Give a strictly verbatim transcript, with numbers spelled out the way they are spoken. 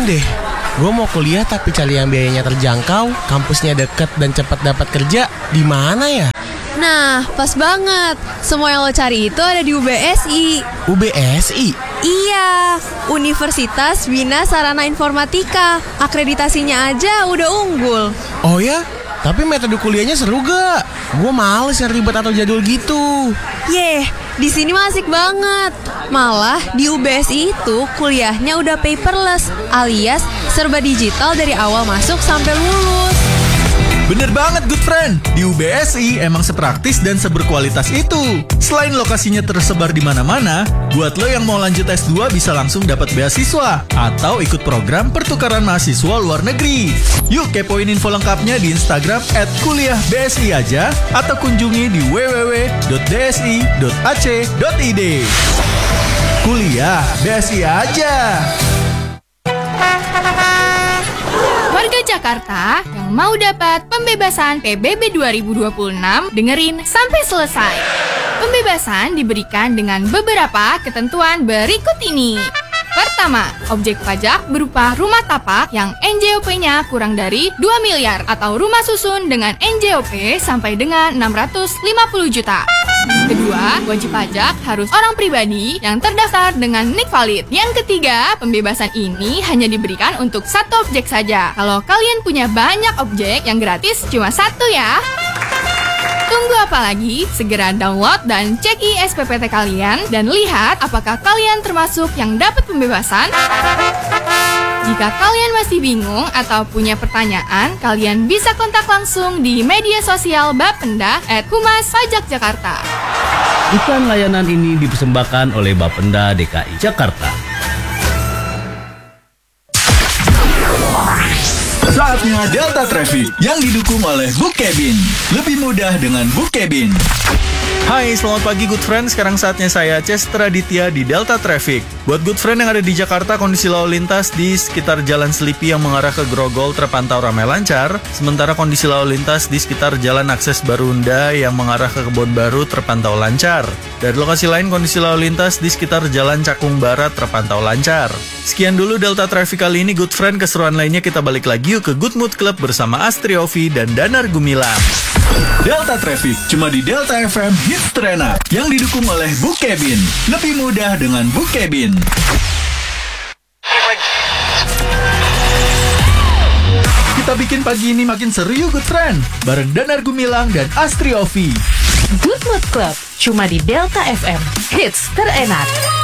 bingung deh. Gue mau kuliah tapi cari yang biayanya terjangkau, kampusnya deket dan cepat dapat kerja. Di mana ya? Nah, pas banget. Semua yang lo cari itu ada di U B S I. U B S I? Iya, Universitas Bina Sarana Informatika. Akreditasinya aja udah unggul. Oh ya? Tapi metode kuliahnya seru gak? Gue males yang ribet atau jadul gitu. Yeh, di sini mah asik banget. Malah di U B S I itu kuliahnya udah paperless, alias serba digital dari awal masuk sampai lulus. Bener banget, good friend. Di U B S I emang sepraktis dan seberkualitas itu. Selain lokasinya tersebar di mana-mana, buat lo yang mau lanjut S dua bisa langsung dapat beasiswa atau ikut program pertukaran mahasiswa luar negeri. Yuk kepoin info lengkapnya di Instagram at kuliah B S I aja atau kunjungi di w w w dot d s i dot a c dot i d. Kuliah B S I aja. Warga Jakarta yang mau dapat pembebasan P B B dua ribu dua puluh enam, dengerin sampai selesai. Pembebasan diberikan dengan beberapa ketentuan berikut ini. Pertama, objek pajak berupa rumah tapak yang N J O P-nya kurang dari dua miliar atau rumah susun dengan N J O P sampai dengan enam ratus lima puluh juta. Kedua, wajib pajak harus orang pribadi yang terdaftar dengan nik valid. Yang ketiga, pembebasan ini hanya diberikan untuk satu objek saja. Kalau kalian punya banyak objek, yang gratis cuma satu ya. Tunggu apa lagi? Segera download dan cek I S P P T kalian dan lihat apakah kalian termasuk yang dapat pembebasan. Jika kalian masih bingung atau punya pertanyaan, kalian bisa kontak langsung di media sosial Bapenda at Humas Pajak Jakarta. Iklan layanan ini dipersembahkan oleh Bapenda D K I Jakarta. Saatnya Delta Traffic yang didukung oleh Bookcabin. Lebih mudah dengan Bookcabin. Hai, selamat pagi good friend. Sekarang saatnya saya Chester Aditya di Delta Traffic. Buat good friend yang ada di Jakarta, kondisi lalu lintas di sekitar Jalan Selipi yang mengarah ke Grogol terpantau ramai lancar. Sementara kondisi lalu lintas di sekitar Jalan Akses Barunda yang mengarah ke Kebon Baru terpantau lancar. Dari lokasi lain, kondisi lalu lintas di sekitar Jalan Cakung Barat terpantau lancar. Sekian dulu Delta Traffic kali ini good friend. Keseruan lainnya kita balik lagi yuk ke Good Mood Club bersama Astri Ovi dan Danar Gumilang. Delta Traffic cuma di Delta F M Hits Terenak yang didukung oleh Bookcabin. Lebih mudah dengan Bookcabin. Kita bikin pagi ini makin seru yuk good friend. Bareng Danar Gumilang dan Astri Ovi. Good Mood Club cuma di Delta F M Hits Terenak.